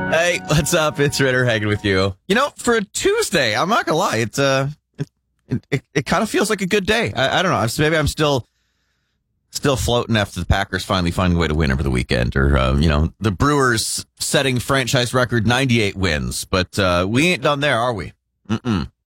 Hey, what's up? It's Ritter hanging with you. You know, for a Tuesday, I'm not gonna lie, it kind of feels like a good day. I don't know. Maybe I'm still floating after the Packers finally finding a way to win over the weekend, or the Brewers setting franchise record 98 wins. But we ain't done there, are we? Mm-mm.